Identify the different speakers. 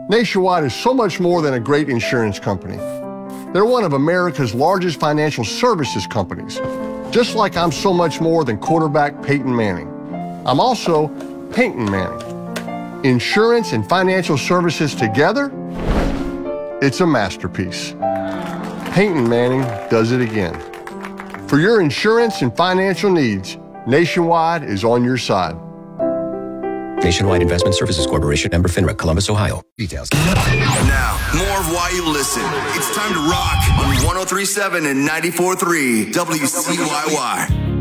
Speaker 1: Nationwide is so much more than a great insurance company. They're one of America's largest financial services companies, just like I'm so much more than quarterback Peyton Manning. I'm also Peyton Manning. Insurance and financial services together, it's a masterpiece. Peyton Manning does it again. For your insurance and financial needs, Nationwide is on your side.
Speaker 2: Nationwide Investment Services Corporation, member FINRA, Columbus, Ohio. Details.
Speaker 3: Now, more of Why You Listen. It's time to rock on 103.7 and 94.3 WCYY.